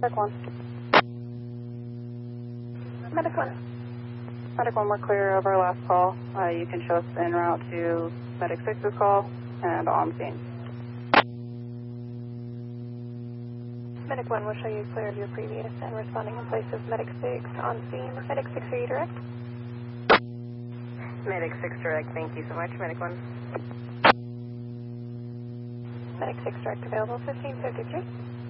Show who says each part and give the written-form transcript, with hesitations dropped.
Speaker 1: Medic 1.
Speaker 2: Medic 1.
Speaker 1: Medic 1, we're clear of our last call. You can show us en route to Medic 6's call and on scene.
Speaker 2: Medic 1 will show you clear of your previous and responding in place of Medic 6 on scene. Medic 6, are you direct?
Speaker 3: Medic 6 direct, thank you so much. Medic 1.
Speaker 2: Medic 6 direct available, 1553.